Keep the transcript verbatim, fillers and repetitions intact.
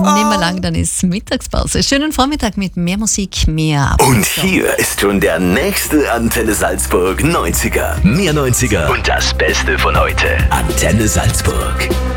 Nicht mehr lang, dann ist Mittagspause. Schönen Vormittag mit mehr Musik, mehr Ab. Und hier ist schon der nächste Antenne Salzburg neunziger. Mehr neunziger und das Beste von heute. Antenne Salzburg.